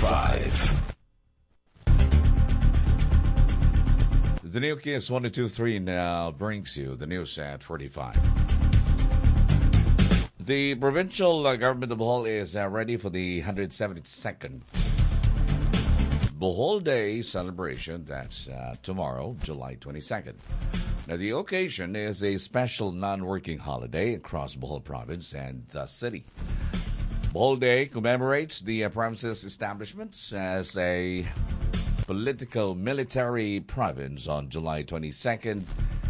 45. The new Kiss 123 now brings you the news at 45. The provincial government of Bohol is ready for the 172nd Bohol Day celebration. That's tomorrow, July 22nd. Now, the occasion is a special non-working holiday across Bohol province and the city. Bohol Day commemorates the province's establishment as a politico-military province on July 22nd,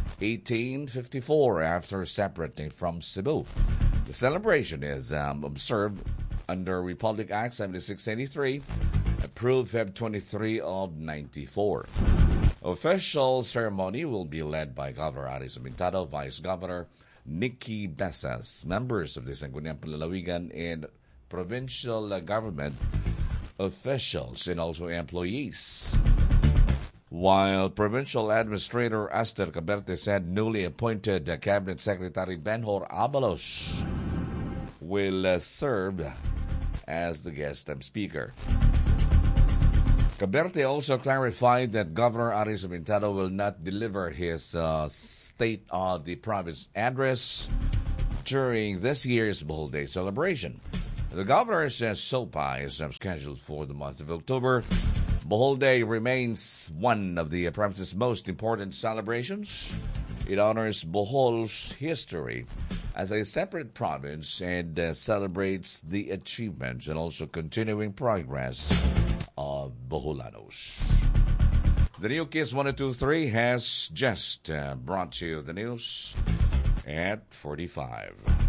1854, after separating from Cebu. The celebration is observed under Republic Act 7683, approved Feb 23 of 94. Official ceremony will be led by Governor Aris Pintado, Vice Governor Nikki Besas, members of the Sangguniang Panlalawigan and provincial government officials, and also employees. While Provincial Administrator Aster Caberte said newly appointed Cabinet Secretary Benhor Abalos will serve as the guest speaker. Caberte also clarified that Governor Aris Pintado will not deliver his State of the Province address during this year's Bohol Day celebration. The governor says SOPA is scheduled for the month of October. Bohol Day remains one of the province's most important celebrations. It honors Bohol's history as a separate province and celebrates the achievements and also continuing progress of Boholanos. The new Kiss 123 has just brought you the news at 45.